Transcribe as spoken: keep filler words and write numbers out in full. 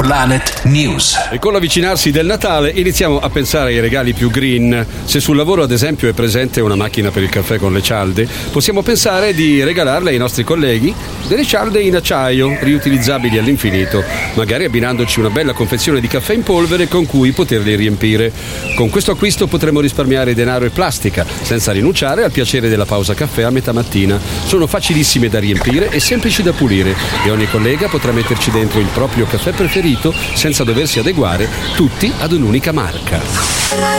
Planet News. E con l'avvicinarsi del Natale iniziamo a pensare ai regali più green. Se sul lavoro ad esempio è presente una macchina per il caffè con le cialde, possiamo pensare di regalarle ai nostri colleghi delle cialde in acciaio, riutilizzabili all'infinito, magari abbinandoci una bella confezione di caffè in polvere con cui poterli riempire. Con questo acquisto potremo risparmiare denaro e plastica, senza rinunciare al piacere della pausa caffè a metà mattina. Sono facilissime da riempire e semplici da pulire e ogni collega potrà metterci dentro il proprio caffè preferito senza doversi adeguare tutti ad un'unica marca.